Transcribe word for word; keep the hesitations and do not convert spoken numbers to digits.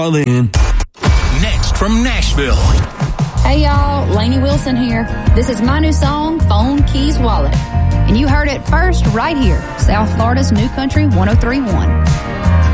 Next from Nashville. Hey y'all, Lainey Wilson here. This is my new song, Phone Keys Wallet. And you heard it first right here, South Florida's New Country one oh three point one.